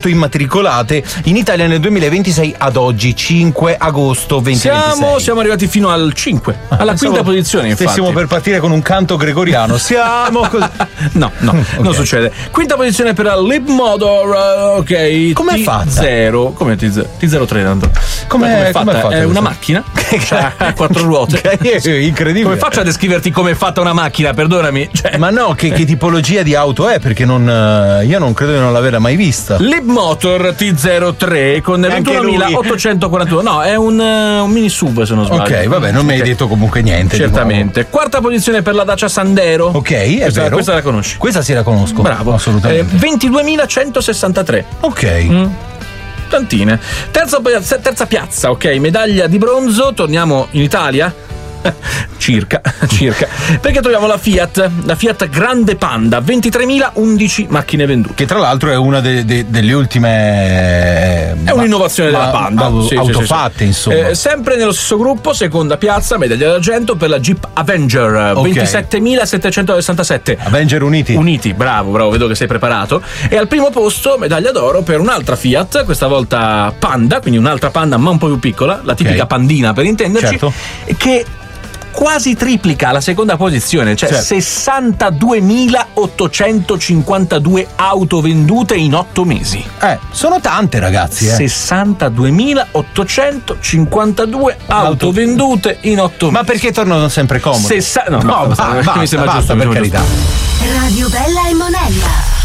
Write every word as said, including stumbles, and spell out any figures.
auto immatricolate in Italia nel duemilaventisei ad oggi, cinque agosto duemilaventisei. Siamo, siamo arrivati fino al cinque, alla Pensavo quinta posizione, infatti. Stessimo per partire con un canto gregoriano. Siamo così. No, no, okay. Non succede. Quinta posizione per la Leapmotor, ok. Com'è fatta? T zero. Come T zero? T zero tre, Nando. Com'è, com'è fatta? com'è fatta? È una macchina che ha quattro ruote. Incredibile. Come faccio a descriverti come è fatta una macchina? Perdonami. Cioè... Ma no, che, che tipologia di auto è? Perché non, io non credo di non l'averla mai vista. Leapmotor T zero tre con ventunomilaottocentoquarantuno. No, è un, un mini sub, se non sbaglio. Ok, vabbè, non mi hai detto comunque niente. Certamente. Quarta posizione per la Dacia Sandero. Ok, è questa, vero. Questa la conosci? Questa sì la conosco. Bravo. Assolutamente. Eh, ventiduemilacentosessantatré. Ok. Mm. Tantine. Terza, terza piazza, ok, medaglia di bronzo. Torniamo in Italia. circa, circa, perché troviamo la Fiat, la Fiat Grande Panda, ventitremila undici macchine vendute. Che tra l'altro è una de, de, delle ultime. È un'innovazione ma, della Panda. Au, sì, auto sì, fatte, sì. insomma. Eh, sempre nello stesso gruppo, seconda piazza, medaglia d'argento per la Jeep Avenger, okay. ventisettemilasettecentosessantasette. Avenger Uniti. Uniti, bravo, bravo, vedo che sei preparato. E al primo posto, medaglia d'oro per un'altra Fiat, questa volta Panda, quindi un'altra Panda ma un po' più piccola, la tipica okay. Pandina per intenderci, certo. che quasi triplica la seconda posizione, cioè certo. sessantaduemilaottocentocinquantadue auto vendute in otto mesi. Eh, sono tante, ragazzi. Eh. sessantaduemilaottocentocinquantadue auto, auto vendute in otto mesi. Ma perché tornano sempre comodi? Sessa- no, no, no, basta, basta, mi sembra basta, giusto, per carità. Radio Bella e Monella.